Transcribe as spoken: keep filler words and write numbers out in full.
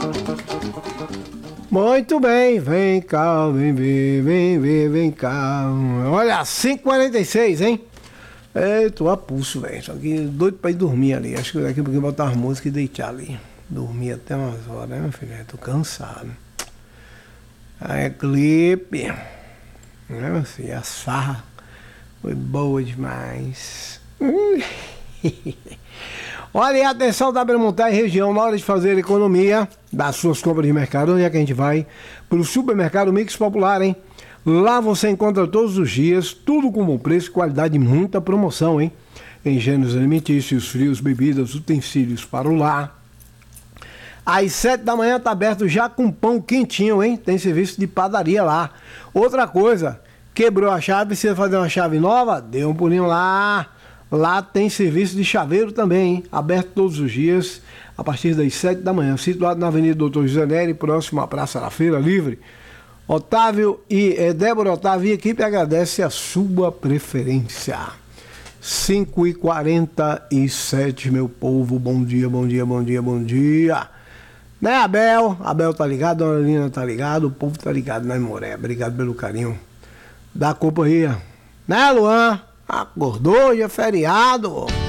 Muito bem, vem cá, vem ver, vem ver, vem cá. Olha, cinco e quarenta e seis, hein? É, tô a pulso, velho. Só que doido pra ir dormir ali. Acho que daqui a pouquinho botar as músicas e deitar ali. Dormir até umas horas, né, meu filho? Eu tô cansado. Aí é clipe. Né, meu filho? A sarra foi boa demais. Olha, e atenção, Tabeira-Montanha e região, na hora de fazer economia das suas compras de mercado, onde é que a gente vai? Para o supermercado Mix Popular, hein? Lá você encontra todos os dias, tudo com bom preço, qualidade e muita promoção, hein? Em gêneros alimentícios, frios, bebidas, utensílios para o lar. Às sete da manhã tá aberto já com pão quentinho, hein? Tem serviço de padaria lá. Outra coisa, quebrou a chave, precisa fazer uma chave nova? Dê um pulinho lá. Lá tem serviço de chaveiro também, hein? Aberto todos os dias, a partir das sete da manhã. Situado na Avenida Doutor José Nery, próximo à Praça da Feira Livre. Otávio e eh, Débora Otávio e equipe agradece a sua preferência. cinco e quarenta e sete, meu povo. Bom dia, bom dia, bom dia, bom dia. Né, Abel? Abel tá ligado, Dona Lina tá ligado, o povo tá ligado, né, Moré? Obrigado pelo carinho da companhia. Né, Luan? Acordou, hoje é feriado.